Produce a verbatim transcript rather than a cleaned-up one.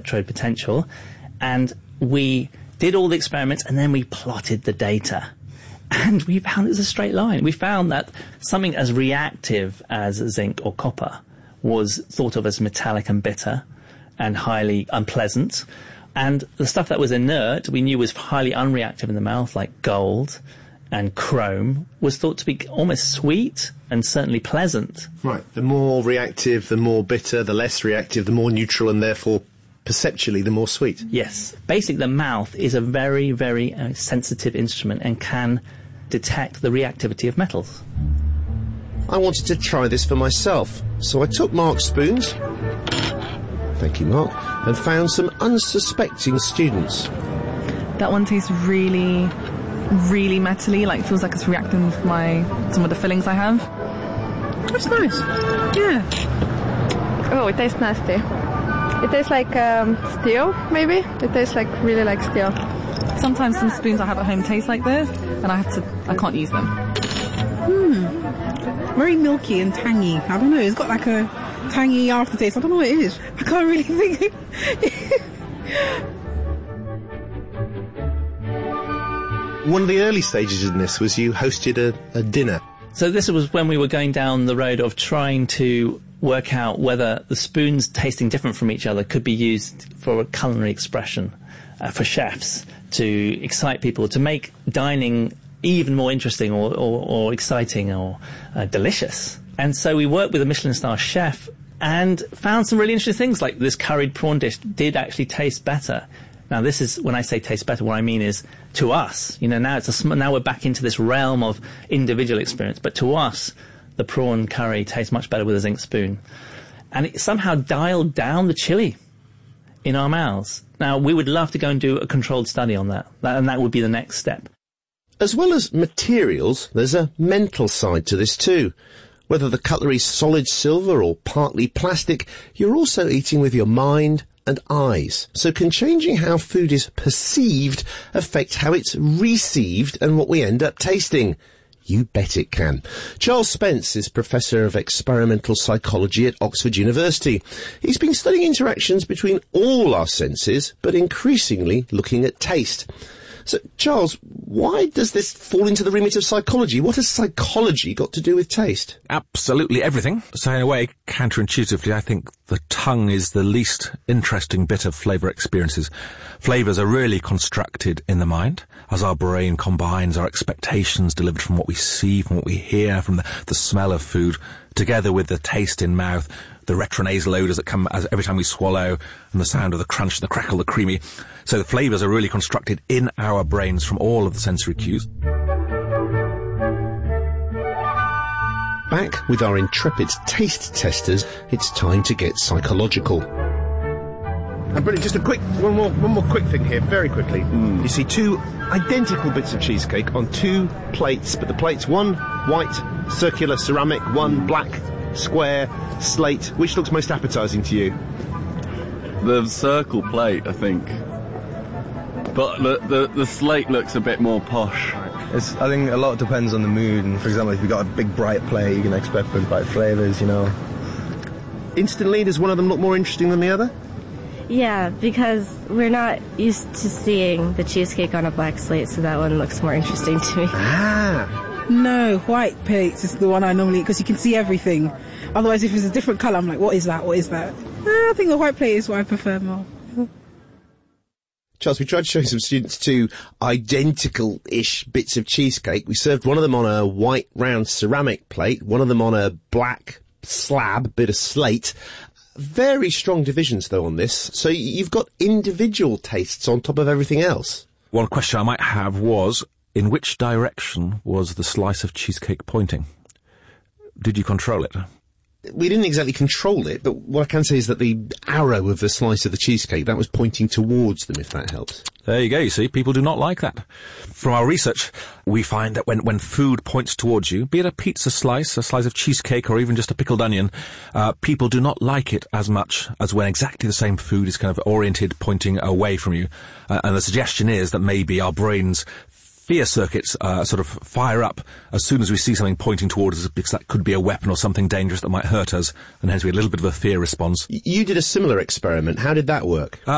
electrode potential, and we did all the experiments, and then we plotted the data. And we found it was a straight line. We found that something as reactive as zinc or copper was thought of as metallic and bitter and highly unpleasant. And the stuff that was inert, we knew was highly unreactive in the mouth, like gold and chrome, was thought to be almost sweet and certainly pleasant. Right. The more reactive, the more bitter, the less reactive, the more neutral, and therefore perceptually the more sweet. Yes. Basically, the mouth is a very, very uh, sensitive instrument and can detect the reactivity of metals. I wanted to try this for myself, so I took Mark's spoons, thank you Mark, and found some unsuspecting students. That one tastes really, really metally, like feels like it's reacting with my, some of the fillings I have. That's nice. Yeah. Oh, it tastes nasty. It tastes like um, steel, maybe? It tastes like, really like steel. Sometimes some spoons I have at home taste like this, and I have to, I can't use them. Hmm. Very milky and tangy. I don't know, it's got like a tangy aftertaste. I don't know what it is. I can't really think. One of the early stages in this was you hosted a, a dinner. So this was when we were going down the road of trying to work out whether the spoons tasting different from each other could be used for a culinary expression uh, for chefs, to excite people, to make dining even more interesting or, or, or exciting or uh, delicious. And so we worked with a Michelin star chef and found some really interesting things, like this curried prawn dish did actually taste better. Now, this is, when I say taste better, what I mean is to us. You know, now it's a sm- now we're back into this realm of individual experience, but to us, the prawn curry tastes much better with a zinc spoon. And it somehow dialed down the chili in our mouths. Now, we would love to go and do a controlled study on that, that and that would be the next step. As well as materials, there's a mental side to this too. Whether the cutlery's solid silver or partly plastic, you're also eating with your mind and eyes. So can changing how food is perceived affect how it's received and what we end up tasting? You bet it can. Charles Spence is Professor of Experimental Psychology at Oxford University. He's been studying interactions between all our senses, but increasingly looking at taste. So, Charles, why does this fall into the remit of psychology? What has psychology got to do with taste? Absolutely everything. So, in a way, counterintuitively, I think the tongue is the least interesting bit of flavour experiences. Flavours are really constructed in the mind, as our brain combines our expectations delivered from what we see, from what we hear, from the, the smell of food, together with the taste in mouth, the retronasal odours that come as every time we swallow, and the sound of the crunch, the crackle, the creamy. So the flavours are really constructed in our brains from all of the sensory cues. Back with our intrepid taste testers, it's time to get psychological. And brilliant, just a quick, one more, one more quick thing here, very quickly. Mm. You see two identical bits of cheesecake on two plates, but the plates, one white, circular ceramic, one black, square, slate. Which looks most appetising to you? The circle plate, I think. But the, the, the slate looks a bit more posh. It's, I think a lot depends on the mood, and for example, if you've got a big bright plate, you can expect big bright flavours, you know. Instantly, does one of them look more interesting than the other? Yeah, because we're not used to seeing the cheesecake on a black slate, so that one looks more interesting to me. Ah! No, white plates is the one I normally eat, because you can see everything. Otherwise, if it's a different colour, I'm like, what is that, what is that? Uh, I think the white plate is what I prefer more. Charles, we tried to show some students two identical-ish bits of cheesecake. We served one of them on a white round ceramic plate, one of them on a black slab, bit of slate. Very strong divisions, though, on this. So you've got individual tastes on top of everything else. One question I might have was, in which direction was the slice of cheesecake pointing? Did you control it? We didn't exactly control it, but what I can say is that the arrow of the slice of the cheesecake, that was pointing towards them, if that helps. There you go, you see, people do not like that. From our research, we find that when, when food points towards you, be it a pizza slice, a slice of cheesecake, or even just a pickled onion, uh, people do not like it as much as when exactly the same food is kind of oriented, pointing away from you. Uh, and the suggestion is that maybe our brains fear circuits uh, sort of fire up as soon as we see something pointing towards us, because that could be a weapon or something dangerous that might hurt us, and hence we had a little bit of a fear response. You did a similar experiment. How did that work? Uh,